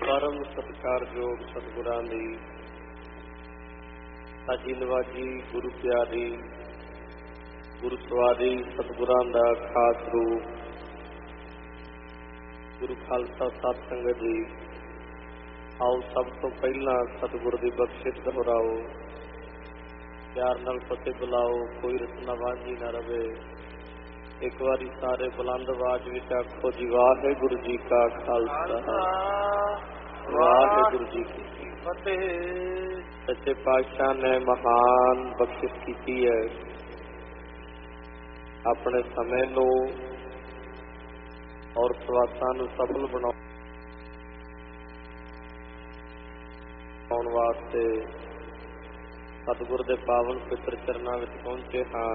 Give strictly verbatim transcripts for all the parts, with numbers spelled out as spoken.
परम सत्कारयोग सतगुरां दी साजी नवाजी गुरु प्यारी गुरु सवारी सतगुरां दा खास रूप गुरु खालसा सत संगत जी। आओ सब तो पहला सतगुर दी बख्शिश दोहराओ, प्यार नाल फतेह बुलाओ, कोई रसना वांझी ना रवे। एक बारी सारे बुलंद आवाज विच आखो जी वाहिगुरू जी का खालसा वाहिगुरू जी की फतेह। सच्चे पातशाह ने महान बख्शिश की है, अपने समय नूं और सवासां नूं सफल बनाउण वास्ते सतगुर दे पावन पवित्र चरनां विच पहुंचे हाँ।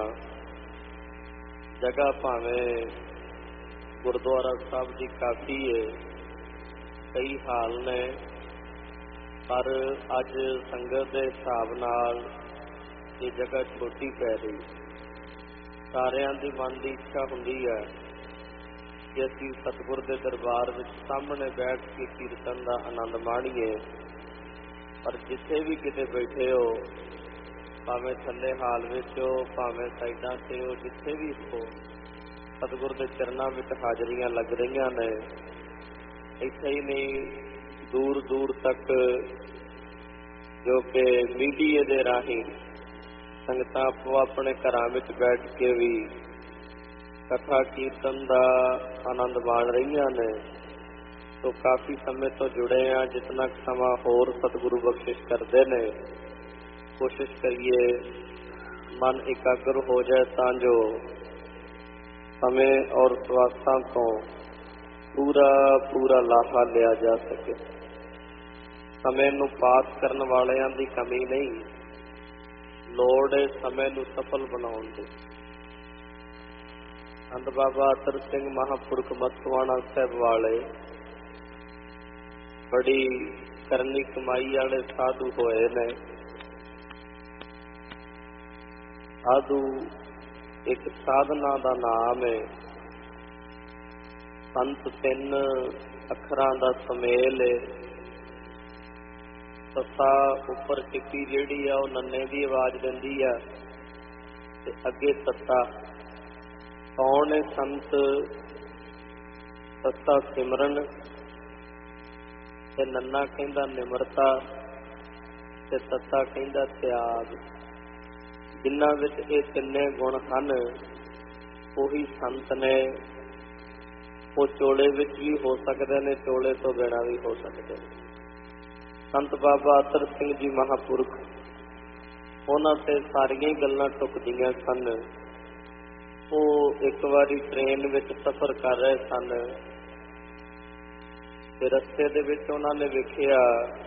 जगह भावें गुरुद्वारा साहब की काफ़ी है, कई हाल ने, पर अज संगत के हिसाब नाल ये जगह छोटी पै रही। सारिਆਂ ਦੀ मन की इच्छा होंदी है कि असीं सतगुर के दरबार विच सामने बैठ के कीर्तन का आनंद माणीए, पर जिथे भी किते बैठे हो, भावें थले हाल विच हो, भावें साइडां ते हो, जिथे भी हो, सतगुर के चरनां विच हाजरियां लग रही ने। इत्थे ही नहीं, दूर दूर तक जो कि मीडिया के राही संगतां आपो अपने घरां विच बैठ के भी कथा कीर्तन का आनंद माण रही ने। तो काफ़ी समय तो जुड़े हैं, जितना समा होर सतगुरु बख्शिश करते ने, कोशिश करिए मन एकाग्र हो जाए तां जो समय और स्वास्थ्य तो पूरा पूरा लाहा लिया जा सके। समय नूं पास करने वालियां दी कमी नहीं, लोड़ है समय नूं सफल बनाउण दी। संत बाबा अतर सिंह महापुरख मस्तवाणा साहिब वाले बड़ी करनी कमाई वाले साधु होए ने। साधु एक साधना का नाम है। संत तीन अखरां का सुमेल है। ससा उपर टिक्की जिहड़ी आ वो नन्ने की आवाज दिंदी है ते अगे सत्ता। कौन है संत? ससा सिमरन ते नन्ना कहंदा निमरता ते सत्ता कहंदा त्याग। जिन्हां विच ये तिन्ने गुण हैं उही संत ने। वो चोले विच भी हो सकते हैं, चोले तो बिना भी हो सकते हैं। संत बाबा अतर सिंह जी महापुरख उन्हां ते सारियां ही गल्लां टुकदियां सन। वो एक बारी ट्रेन विच सफर कर रहे सन ते रस्ते दे विच उन्हां ने वेखिया